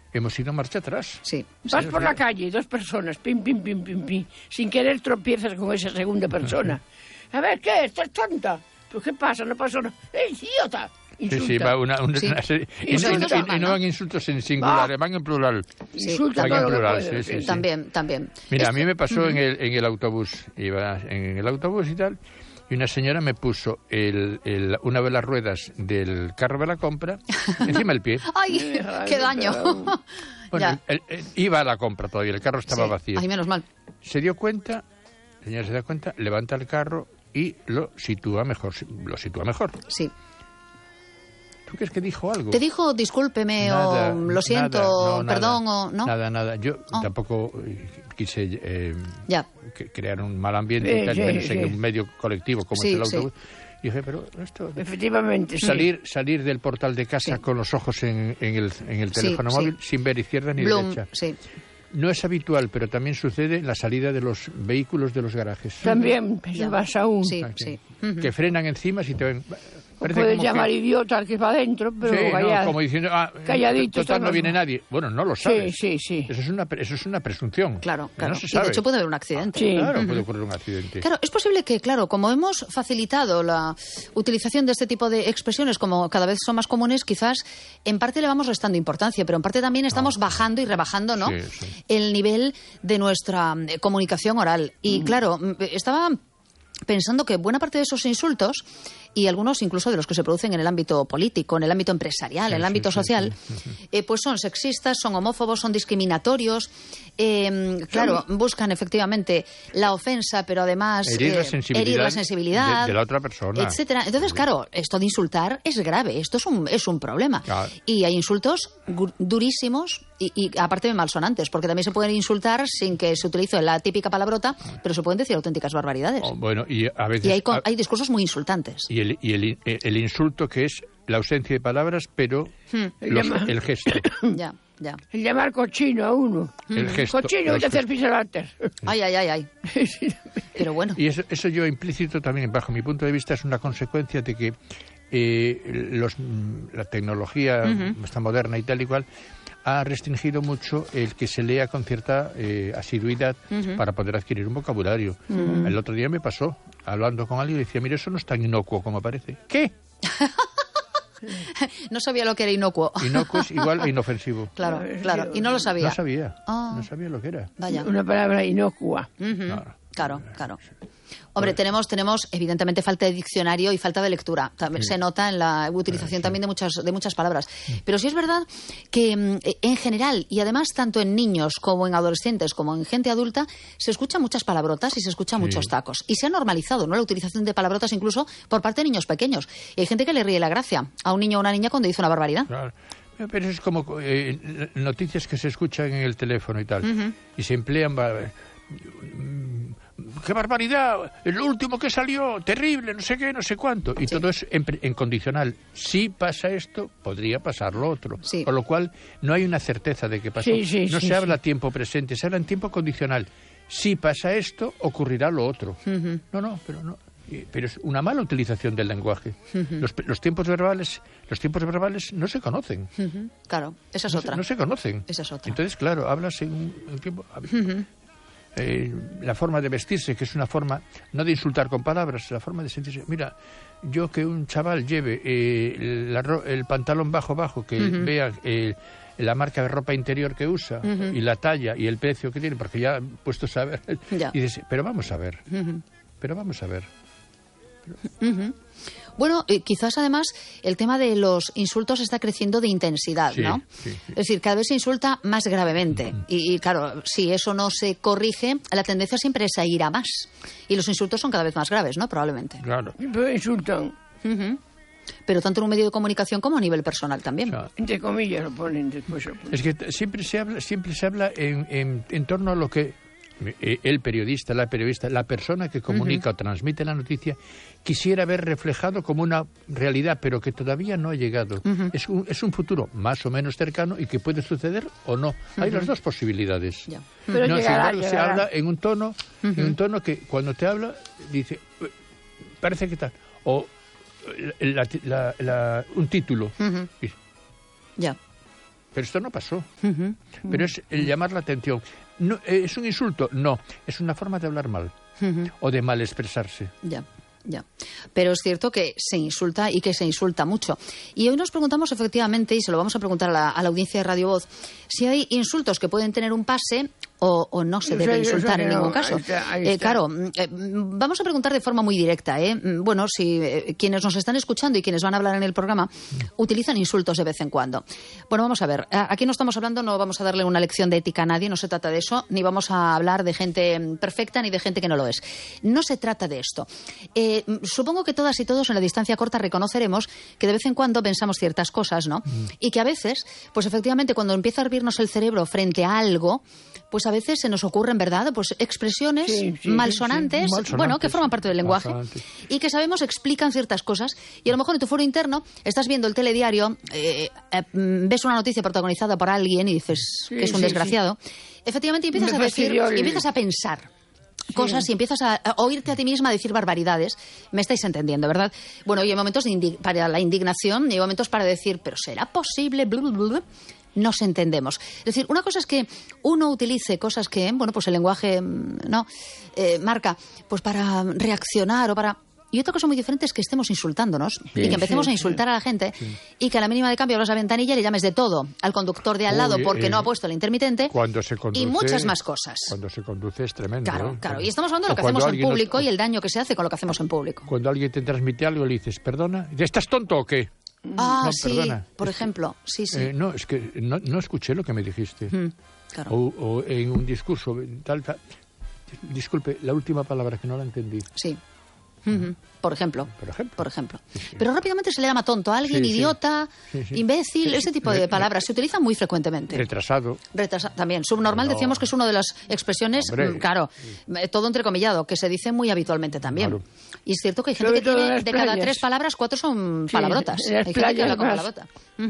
hemos ido marcha atrás. Sí. Vas por la calle, dos personas, pim, pim, pim, pim, pim. Sin querer tropiezas con esa segunda persona. A ver, ¿qué? ¿Estás tonta? ¿Pero qué pasa? No pasó nada. ¡Idiota! Insulta. Sí, va una serie. Y no van insultos en singular, van en plural. Sí, Insulta van en todo lo plural, que puede. sí. También. Mira, a mí me pasó en el autobús. Iba en el autobús y tal, y una señora me puso una de las ruedas del carro de la compra encima del pie. ¡Ay, qué daño! Bueno, iba a la compra todavía, el carro estaba vacío. Ay, menos mal. Se dio cuenta, la señora se da cuenta, levanta el carro y lo sitúa mejor. Sí. ¿Tú crees que dijo algo? ¿Te dijo discúlpeme Nada, o lo siento, nada, perdón o no? Nada. Yo tampoco quise crear un mal ambiente, menos en un medio colectivo como es el autobús. Y dije, pero esto... Efectivamente, salir del portal de casa con los ojos en el teléfono móvil sin ver izquierda ni derecha. Sí. No es habitual, pero también sucede en la salida de los vehículos de los garajes. También, vas aún. Sí. Que frenan encima si te ven... Puedes llamar idiota al que va adentro, pero callado. Como diciendo, calladito. Total, no viene nadie. Bueno, no lo sabes. Sí. Eso es una presunción. Claro. No se sabe. Y de hecho puede haber un accidente. Sí. Claro, puede ocurrir un accidente. Claro, es posible que, como hemos facilitado la utilización de este tipo de expresiones, como cada vez son más comunes, quizás en parte le vamos restando importancia, pero en parte también estamos bajando y rebajando, ¿no? Sí. El nivel de nuestra comunicación oral. Y claro, estaba pensando que buena parte de esos insultos, y algunos incluso de los que se producen en el ámbito político, en el ámbito empresarial, en el ámbito social, pues son sexistas, son homófobos, son discriminatorios, buscan efectivamente la ofensa, pero además herir la sensibilidad de la otra persona, etcétera. Entonces, claro, esto de insultar es grave, esto es un problema. Claro. Y hay insultos durísimos y aparte de malsonantes, porque también se pueden insultar sin que se utilice la típica palabrota, pero se pueden decir auténticas barbaridades. Y a veces hay discursos muy insultantes. Y el insulto que es la ausencia de palabras, pero el gesto. Ya. El llamar cochino a uno. El gesto. Cochino de hacer piselantes. Ay. Pero bueno. Y eso yo implícito también, bajo mi punto de vista, es una consecuencia de que la tecnología está moderna y tal y cual ha restringido mucho el que se lea con cierta asiduidad para poder adquirir un vocabulario. El otro día me pasó, hablando con alguien, y decía, mire, eso no es tan inocuo como parece. ¿Qué? No sabía lo que era inocuo. Inocuo es igual a inofensivo. Claro. Y no lo sabía. No sabía lo que era. Vaya. Una palabra inocua. Claro. Hombre, tenemos evidentemente falta de diccionario y falta de lectura. También se nota en la utilización también de muchas palabras. Pero sí es verdad que en general, y además tanto en niños como en adolescentes como en gente adulta, se escuchan muchas palabrotas y se escuchan muchos tacos. Y se ha normalizado, ¿no?, la utilización de palabrotas incluso por parte de niños pequeños. Y hay gente que le ríe la gracia a un niño o una niña cuando dice una barbaridad. Claro. Pero es como noticias que se escuchan en el teléfono y tal. Y se emplean... ¡Qué barbaridad! El último que salió, terrible, no sé qué, no sé cuánto. Y todo es en condicional. Si pasa esto, podría pasar lo otro. Con lo cual, no hay una certeza de que pasó. No se habla a tiempo presente, se habla en tiempo condicional. Si pasa esto, ocurrirá lo otro. Pero no. Pero es una mala utilización del lenguaje. Los tiempos verbales no se conocen. Claro, esa es otra. No se conocen. Esa es otra. Entonces, claro, hablas en un tiempo... la forma de vestirse, que es una forma no de insultar con palabras, la forma de sentirse. Mira, yo que un chaval lleve el pantalón bajo, que vea la marca de ropa interior que usa y la talla y el precio que tiene, porque ya puesto a saber, y dices, pero vamos a ver. Bueno, quizás además el tema de los insultos está creciendo de intensidad, ¿no? Sí. Es decir, cada vez se insulta más gravemente. Y claro, si eso no se corrige, la tendencia siempre es a ir a más. Y los insultos son cada vez más graves, ¿no? Probablemente. Claro. Pero insultan. Pero tanto en un medio de comunicación como a nivel personal también. Claro. Entre comillas lo ponen después. Es que siempre se habla en torno a lo que el periodista, la persona que comunica o transmite la noticia quisiera ver reflejado como una realidad, pero que todavía no ha llegado. Es un futuro más o menos cercano y que puede suceder o no. Hay las dos posibilidades. Pero sin llegará. se habla en un tono que cuando te habla dice, parece que tal, o un título. Ya. Pero esto no pasó. Pero es el llamar la atención. No, ¿es un insulto? No. Es una forma de hablar mal. O de mal expresarse. Ya. Pero es cierto que se insulta y que se insulta mucho. Y hoy nos preguntamos efectivamente, y se lo vamos a preguntar a la audiencia de Radio Voz, si hay insultos que pueden tener un pase o no se debe insultar en ningún caso. Ahí está. Claro, vamos a preguntar de forma muy directa. Bueno, si quienes nos están escuchando y quienes van a hablar en el programa utilizan insultos de vez en cuando. Bueno, vamos a ver. Aquí no estamos hablando, no vamos a darle una lección de ética a nadie, no se trata de eso, ni vamos a hablar de gente perfecta ni de gente que no lo es. No se trata de esto. Supongo que todas y todos en la distancia corta reconoceremos que de vez en cuando pensamos ciertas cosas, ¿no? Y que a veces, pues efectivamente, cuando empieza a hervirnos el cerebro frente a algo, pues a veces se nos ocurren, ¿verdad?, pues expresiones malsonantes, bueno, que forman parte del lenguaje y que sabemos explican ciertas cosas. Y a lo mejor en tu foro interno estás viendo el telediario, ves una noticia protagonizada por alguien y dices que es un desgraciado. Efectivamente, empiezas a decir, empiezas a pensar cosas y empiezas a oírte a ti misma decir barbaridades. Me estáis entendiendo, ¿verdad? Bueno, y hay momentos para la indignación y hay momentos para decir, pero ¿será posible? Nos entendemos. Es decir, una cosa es que uno utilice cosas que, bueno, pues el lenguaje marca, pues para reaccionar o para... Y otra cosa muy diferente es que estemos insultándonos y que empecemos a insultar a la gente y que a la mínima de cambio abras la ventanilla y le llames de todo al conductor de al lado porque no ha puesto el intermitente cuando se conduce, y muchas más cosas. Cuando se conduce es tremendo. Claro. Y estamos hablando de lo que hacemos en público y el daño que se hace con lo que hacemos en público. Cuando alguien te transmite algo le dices, perdona, ¿estás tonto o qué? No, sí, perdona. Por ejemplo, sí. No, es que no escuché lo que me dijiste. Claro. O en un discurso, tal. Disculpe, la última palabra que no la entendí. Sí. Por ejemplo. Sí. Pero rápidamente se le llama tonto a alguien, idiota, imbécil, ese tipo de palabras se utilizan muy frecuentemente. Retrasado. También. Subnormal decíamos que es una de las expresiones, todo entrecomillado, que se dice muy habitualmente también. Claro. Y es cierto que hay gente que tiene de cada 3 palabras, 4 son palabrotas. Hay gente que habla con palabrota.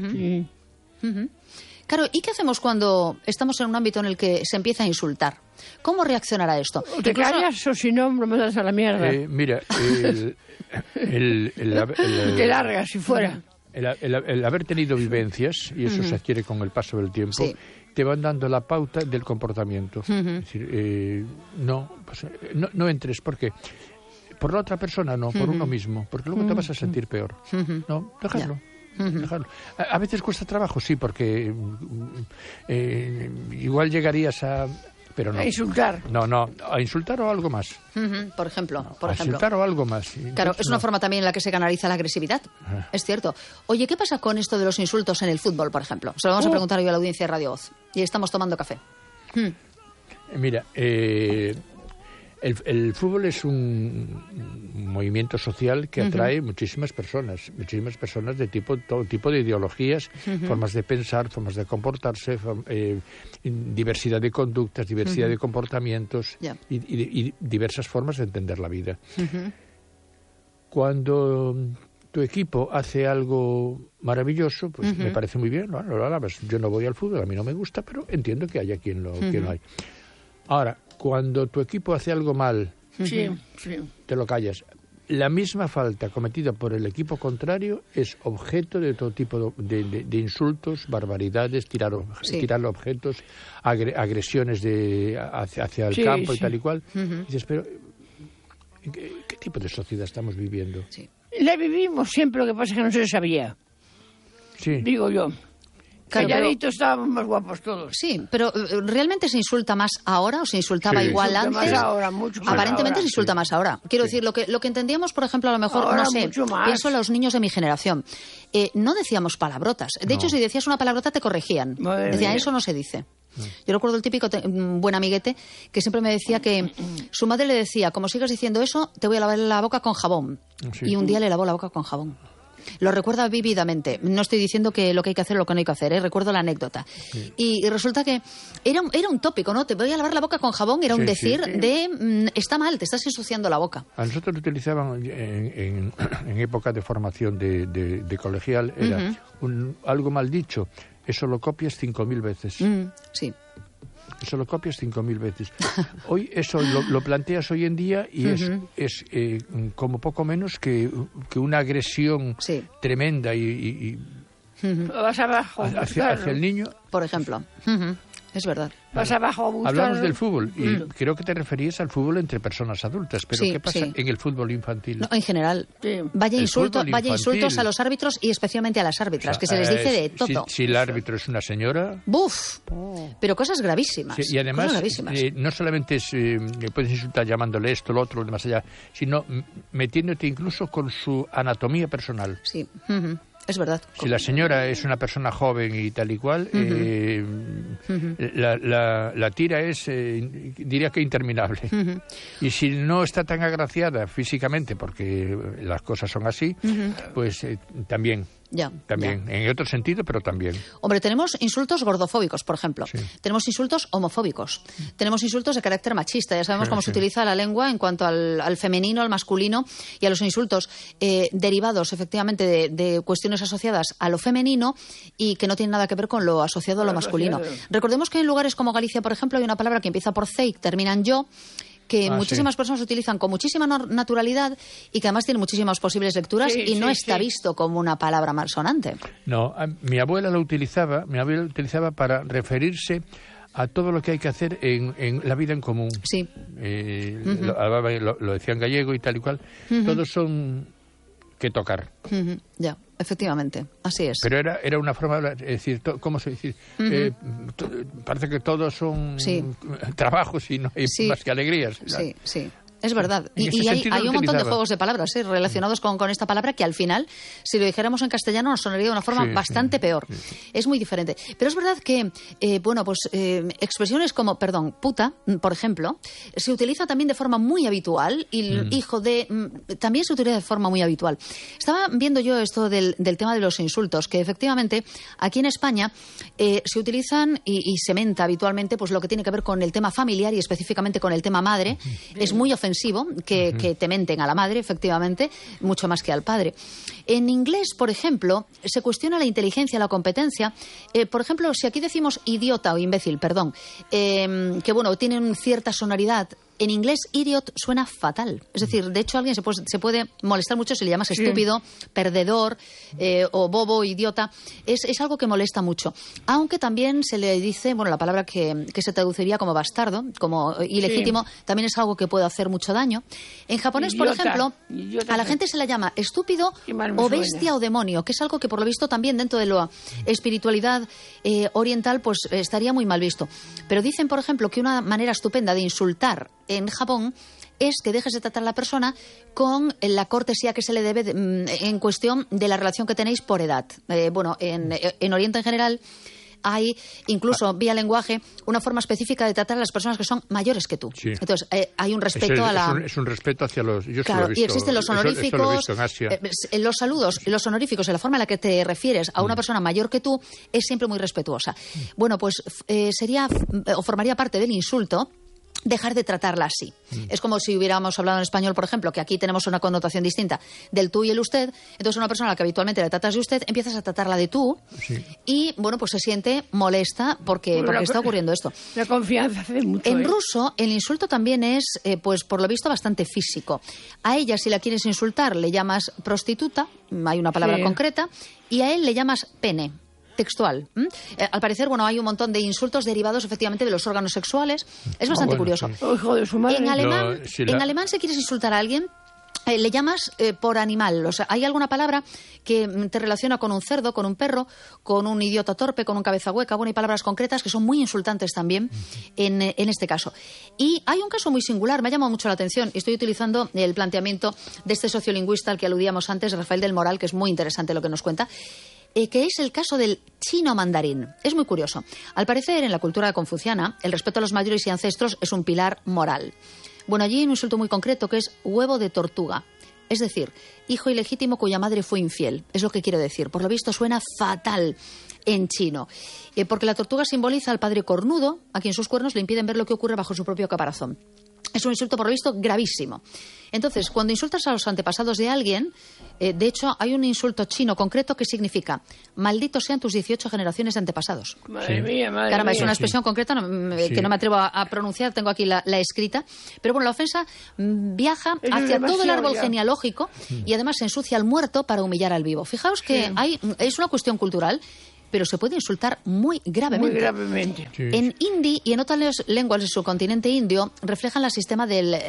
Claro, ¿y qué hacemos cuando estamos en un ámbito en el que se empieza a insultar? ¿Cómo reaccionará esto? ¿Te callas o si no me mandas a la mierda? Mira, te largas si fuera. El haber tenido vivencias, y eso se adquiere con el paso del tiempo, te van dando la pauta del comportamiento. Es decir, no entres, porque por la otra persona no, por uno mismo, porque luego te vas a sentir peor. No, déjalo. A veces cuesta trabajo, sí, porque igual llegarías a... Pero no. A insultar. No, a insultar o algo más. Por ejemplo. Insultar o algo más. Claro, es una forma también en la que se canaliza la agresividad. Es cierto. Oye, ¿qué pasa con esto de los insultos en el fútbol, por ejemplo? Se lo vamos a preguntar hoy a la audiencia de Radio Voz. Y estamos tomando café. Mira, el fútbol es un movimiento social que atrae muchísimas personas de todo tipo de ideologías, formas de pensar, formas de comportarse, diversidad de conductas, diversidad de comportamientos y diversas formas de entender la vida. Cuando tu equipo hace algo maravilloso, pues me parece muy bien, ¿no? Lo alabas. Yo no voy al fútbol, a mí no me gusta, pero entiendo que haya quien lo hay. Ahora, cuando tu equipo hace algo mal, te lo callas. La misma falta cometida por el equipo contrario es objeto de todo tipo de insultos, barbaridades, tirar objetos, agresiones hacia el campo y tal y cual. Y dices, pero ¿qué tipo de sociedad estamos viviendo? La vivimos siempre, lo que pasa es que no se sabía. Digo yo. Calladitos estábamos más guapos todos. Sí, pero ¿realmente se insulta más ahora o se insultaba igual antes? Más ahora, mucho más. Aparentemente ahora, se insulta más ahora. Quiero decir, lo que entendíamos, por ejemplo, a lo mejor, ahora no sé, pienso en los niños de mi generación. No decíamos palabrotas. De hecho, si decías una palabrota te corregían. Decían, eso no se dice. Yo recuerdo el típico buen amiguete que siempre me decía que su madre le decía, como sigas diciendo eso, te voy a lavar la boca con jabón. Y un día le lavó la boca con jabón. Lo recuerda vívidamente. No estoy diciendo que lo que hay que hacer o lo que no hay que hacer, recuerdo la anécdota. Y resulta que era un tópico, ¿no? Te voy a lavar la boca con jabón, era un decir de está mal, te estás ensuciando la boca. A nosotros lo utilizaban en época de formación de colegial, era algo mal dicho, eso lo copias 5.000 veces. Sí. Eso lo copias 5.000 veces. Hoy eso lo planteas hoy en día y es como poco menos que una agresión tremenda y Vas abajo. Hacia el niño. Por ejemplo. Es verdad. Vas abajo a buscar... Hablamos del fútbol y creo que te referías al fútbol entre personas adultas, pero ¿qué pasa en el fútbol infantil? No, en general. Sí. Vaya insultos a los árbitros y especialmente a las árbitras, que se les dice de todo. Si el árbitro es una señora... ¡Buf! Pero cosas gravísimas. Sí, y además, no solamente puedes insultar llamándole esto, lo otro, más allá, sino metiéndote incluso con su anatomía personal. Sí. Es verdad. Si la señora es una persona joven y tal y cual, la tira es, diría que interminable. Y si no está tan agraciada físicamente, porque las cosas son así, pues también. También, en otro sentido, pero también. Hombre, tenemos insultos gordofóbicos, por ejemplo. Sí. Tenemos insultos homofóbicos. Tenemos insultos de carácter machista. Ya sabemos cómo se utiliza la lengua en cuanto al femenino, al masculino y a los insultos derivados, efectivamente, de cuestiones asociadas a lo femenino y que no tienen nada que ver con lo asociado a lo masculino. Recordemos que en lugares como Galicia, por ejemplo, hay una palabra que empieza por C y termina en yo, que muchísimas personas utilizan con muchísima naturalidad y que además tiene muchísimas posibles lecturas y no está visto como una palabra malsonante. No, mi abuela lo utilizaba para referirse a todo lo que hay que hacer en la vida en común. Sí. Lo decía en gallego y tal y cual. Todos son que tocar. Ya. Efectivamente, así es. Pero era una forma de decir, ¿cómo se dice? Parece que todos son trabajos y no hay más que alegrías. Sí. Es verdad. Y hay un montón de juegos de palabras relacionados con esta palabra que al final, si lo dijéramos en castellano, nos sonaría de una forma bastante peor. Es muy diferente. Pero es verdad que, expresiones como, puta, por ejemplo, se utiliza también de forma muy habitual y hijo de... también se utiliza de forma muy habitual. Estaba viendo yo esto del tema de los insultos, que efectivamente aquí en España se utilizan y se menta habitualmente pues lo que tiene que ver con el tema familiar y específicamente con el tema madre. Es muy ofensivo que te menten a la madre, efectivamente, mucho más que al padre. En inglés, por ejemplo, se cuestiona la inteligencia, la competencia. Por ejemplo, si aquí decimos idiota o imbécil, que tienen cierta sonoridad. En inglés, idiot suena fatal. Es decir, de hecho, alguien se puede molestar mucho si le llamas estúpido, perdedor o bobo, idiota. Es algo que molesta mucho. Aunque también se le dice, la palabra que se traduciría como bastardo, como ilegítimo, también es algo que puede hacer mucho daño. En japonés, por ejemplo, a la gente se la llama estúpido o bestia o demonio, que es algo que por lo visto también dentro de la espiritualidad oriental pues estaría muy mal visto. Pero dicen, por ejemplo, que una manera estupenda de insultar en Japón es que dejes de tratar a la persona con la cortesía que se le debe en cuestión de la relación que tenéis por edad. En Oriente en general hay, incluso vía lenguaje, una forma específica de tratar a las personas que son mayores que tú. Sí. Entonces, hay un respeto Es un respeto hacia los... y existen los honoríficos, eso lo he visto en Asia. Los saludos, los honoríficos, en la forma en la que te refieres a una persona mayor que tú, es siempre muy respetuosa. Formaría parte del insulto dejar de tratarla así. Es como si hubiéramos hablado en español, por ejemplo, que aquí tenemos una connotación distinta del tú y el usted. Entonces, una persona a la que habitualmente le tratas de usted, empiezas a tratarla de tú y, pues se siente molesta porque está ocurriendo esto. La confianza hace mucho. En ruso, el insulto también es, por lo visto, bastante físico. A ella, si la quieres insultar, le llamas prostituta, hay una palabra concreta, y a él le llamas pene. Textual. Al parecer, hay un montón de insultos derivados efectivamente de los órganos sexuales. Es bastante curioso. Sí. Hijo de su madre. En alemán, si quieres insultar a alguien, le llamas por animal. O sea, hay alguna palabra que te relaciona con un cerdo, con un perro, con un idiota torpe, con un cabeza hueca. Hay palabras concretas que son muy insultantes también en este caso. Y hay un caso muy singular, me ha llamado mucho la atención. Estoy utilizando el planteamiento de este sociolingüista al que aludíamos antes, Rafael del Moral, que es muy interesante lo que nos cuenta. Que es el caso del chino mandarín. Es muy curioso. Al parecer, en la cultura confuciana, el respeto a los mayores y ancestros es un pilar moral. Allí hay un insulto muy concreto que es huevo de tortuga. Es decir, hijo ilegítimo cuya madre fue infiel. Es lo que quiere decir. Por lo visto suena fatal en chino. Porque la tortuga simboliza al padre cornudo, a quien sus cuernos le impiden ver lo que ocurre bajo su propio caparazón. Es un insulto, por lo visto, gravísimo. Entonces, cuando insultas a los antepasados de alguien, de hecho, hay un insulto chino concreto que significa malditos sean tus 18 generaciones de antepasados. Madre mía, madre Caramba, mía. es una expresión concreta que no me atrevo a pronunciar, tengo aquí la escrita. Pero bueno, la ofensa viaja hacia todo el árbol genealógico y además se ensucia al muerto para humillar al vivo. Fijaos que es una cuestión cultural, pero se puede insultar muy gravemente. Muy gravemente. Sí. En hindi y en otras lenguas del subcontinente indio reflejan la sistema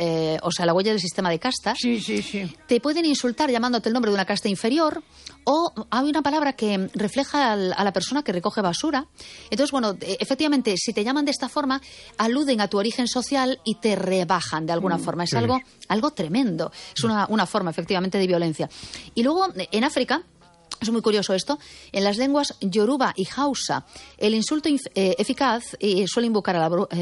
la huella del sistema de castas. Sí, sí, sí. Te pueden insultar llamándote el nombre de una casta inferior, o hay una palabra que refleja a la persona que recoge basura. Entonces, bueno, efectivamente, si te llaman de esta forma, aluden a tu origen social y te rebajan de alguna forma. Es algo tremendo. Es una forma, efectivamente, de violencia. Y luego, en África, es muy curioso esto, en las lenguas yoruba y hausa, el insulto eficaz suele invocar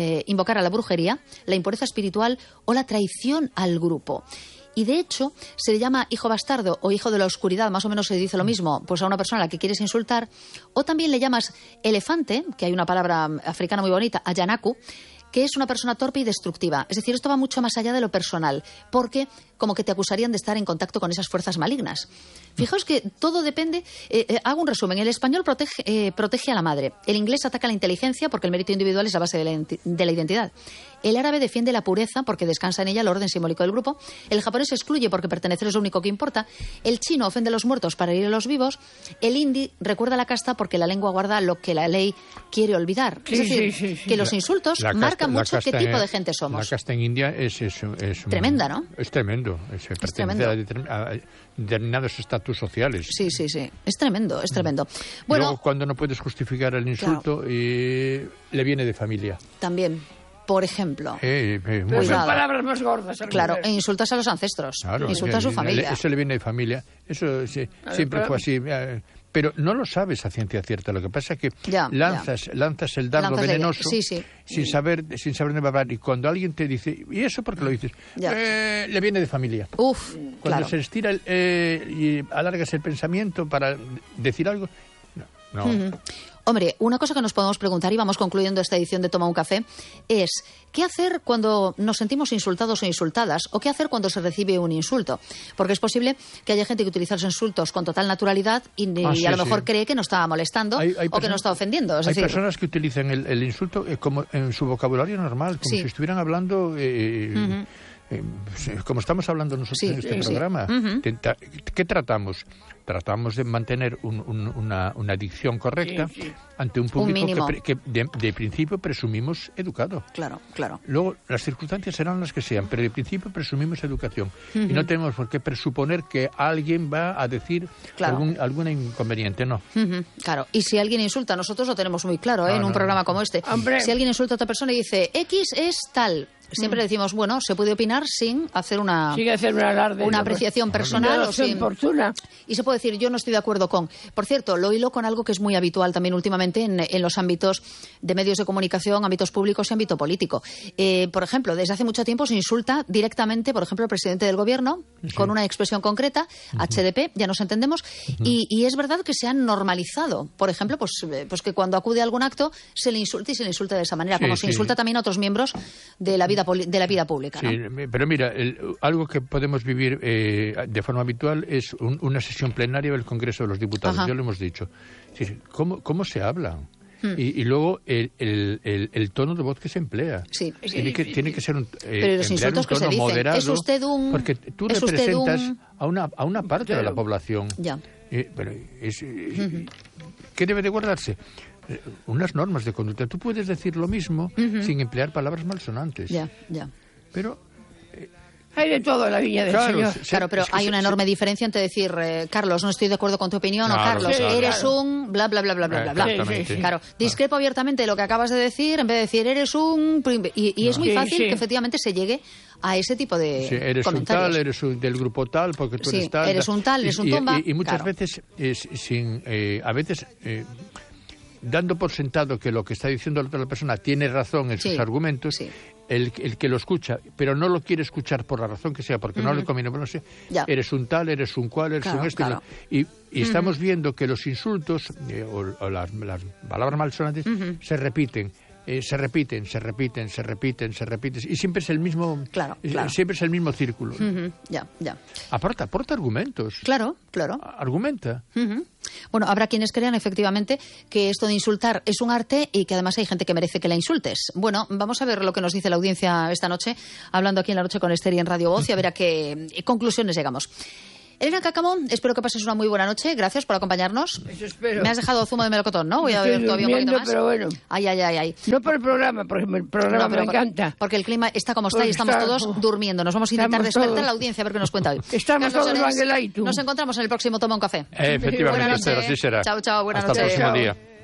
a la brujería, la impureza espiritual o la traición al grupo. Y de hecho, se le llama hijo bastardo o hijo de la oscuridad, más o menos se dice lo mismo, pues a una persona a la que quieres insultar. O también le llamas elefante, que hay una palabra africana muy bonita, ayanaku, que es una persona torpe y destructiva. Es decir, esto va mucho más allá de lo personal, porque como que te acusarían de estar en contacto con esas fuerzas malignas. Fijaos que todo depende... hago un resumen. El español protege a la madre. El inglés ataca la inteligencia porque el mérito individual es la base de la identidad. El árabe defiende la pureza porque descansa en ella el orden simbólico del grupo. El japonés excluye porque pertenecer es lo único que importa. El chino ofende a los muertos para herir a los vivos. El hindi recuerda la casta porque la lengua guarda lo que la ley quiere olvidar. Es decir, que los insultos marcan mucho qué tipo de gente somos. La casta en India es tremenda, ¿no? Es tremendo. Se pertenece a determinados estatus sociales. Sí. Es tremendo. Bueno, luego, cuando no puedes justificar el insulto, le viene de familia. También. Por ejemplo. Son palabras más gordas. Claro, e insultas a los ancestros. Claro, insultas a su familia. Eso le viene de familia. Eso siempre fue así. Pero no lo sabes a ciencia cierta. Lo que pasa es que lanzas el dardo venenoso sin saber de verdad. Y cuando alguien te dice, ¿y eso por qué lo dices? Le viene de familia. Cuando se estira y alargas el pensamiento para decir algo, no. Hombre, una cosa que nos podemos preguntar, y vamos concluyendo esta edición de Toma un Café, es ¿qué hacer cuando nos sentimos insultados o insultadas? ¿O qué hacer cuando se recibe un insulto? Porque es posible que haya gente que utiliza los insultos con total naturalidad y a lo mejor cree que nos está molestando o que nos está ofendiendo. Hay personas que utilizan el insulto como en su vocabulario normal, como si estuvieran hablando... como estamos hablando nosotros en este programa. ¿Qué tratamos? Tratamos de mantener una dicción correcta ante un público que de principio presumimos educado. Claro. Luego, las circunstancias serán las que sean, pero de principio presumimos educación. Y no tenemos por qué presuponer que alguien va a decir algún inconveniente, no. Claro, y si alguien insulta, nosotros lo tenemos muy claro en un programa como este. Hombre. Si alguien insulta a otra persona y dice, X es tal... Siempre decimos, bueno, se puede opinar sin hacer una apreciación personal o sin fortuna. Y se puede decir, yo no estoy de acuerdo con... Por cierto, lo hilo con algo que es muy habitual también últimamente en los ámbitos de medios de comunicación, ámbitos públicos y ámbito político. Por ejemplo, desde hace mucho tiempo se insulta directamente, por ejemplo, al presidente del gobierno con una expresión concreta, HDP, ya nos entendemos, y es verdad que se han normalizado. Por ejemplo, pues que cuando acude a algún acto se le insulta y se le insulta de esa manera, como se insulta también a otros miembros de la vida pública, ¿no? Sí, pero mira, algo que podemos vivir de forma habitual es una sesión plenaria del Congreso de los Diputados. Ya lo hemos dicho. ¿Cómo se habla? Y luego el tono de voz que se emplea. Tiene que ser un tono moderado. ¿Es usted un...? Porque tú representas a una parte de la población. Ya. Pero ¿qué debe de guardarse? Unas normas de conducta. Tú puedes decir lo mismo sin emplear palabras malsonantes. Ya. Pero... hay de todo en la viña del Señor. Claro, pero hay una enorme diferencia entre decir, Carlos, no estoy de acuerdo con tu opinión, o Carlos, eres un bla, bla, bla, bla, bla, bla. Claro, discrepo abiertamente de lo que acabas de decir, en vez de decir, eres un... Y es muy fácil que efectivamente se llegue a ese tipo de eres comentarios. Un tal, eres del grupo tal, porque tú eres tal. Eres un tal, eres un tomba. Y muchas veces, a veces... dando por sentado que lo que está diciendo la otra persona tiene razón en sus argumentos, el que lo escucha, pero no lo quiere escuchar por la razón que sea, porque no le conviene, no sé, eres un tal, eres un cual, eres un este. Y estamos viendo que los insultos o las palabras malsonantes se repiten se repiten. Y siempre es el mismo... Claro. Siempre es el mismo círculo. Ya. Aporta argumentos. Claro. Argumenta. Bueno, habrá quienes crean efectivamente que esto de insultar es un arte y que además hay gente que merece que la insultes. Bueno, vamos a ver lo que nos dice la audiencia esta noche, hablando aquí en La Noche con Esther y en Radio Voz, y a ver a qué conclusiones llegamos. Elena Cáccamo, espero que pases una muy buena noche. Gracias por acompañarnos. Eso espero. Me has dejado zumo de melocotón, ¿no? Voy a beber todavía un poquito más. Pero bueno. Ay. No por el programa, porque el programa me encanta. Porque el clima está como está y estamos todos durmiendo. Nos vamos a intentar despertar a la audiencia a ver qué nos cuenta hoy. Estamos todos en el Nos encontramos en el próximo Toma un Café. Efectivamente, así será. Chao, buenas noches. Hasta el próximo día.